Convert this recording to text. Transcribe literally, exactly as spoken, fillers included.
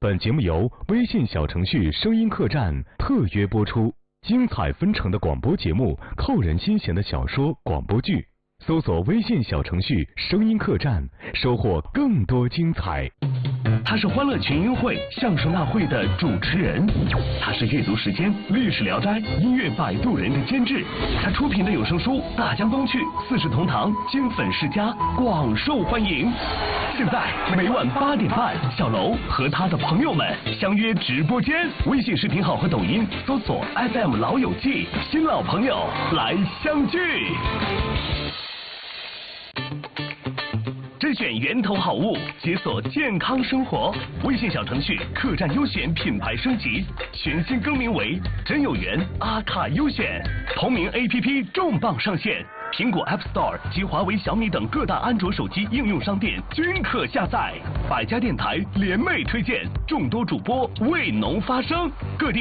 本节目由微信小程序声音客栈特约播出，精彩纷呈的广播节目，扣人心弦的小说广播剧，搜索微信小程序声音客栈，收获更多精彩。 他是欢乐群英会相声大会的主持人，他是阅读时间、历史聊斋、音乐摆渡人的监制，他出品的有声书《大江东去》《四世同堂》经粉世家，广受欢迎。现在每晚八点半，小楼和他的朋友们相约直播间，微信视频号和抖音搜索 F M 老友记，新老朋友来相聚。甄选源头好物，解锁健康生活。微信小程序客栈优选品牌升级，全新更名为真有缘阿卡优选。同名 A P P 重磅上线，苹果 App Store 及华为、小米等各大安卓手机应用商店均可下载。百家电台联袂推荐，众多主播为农发声，各地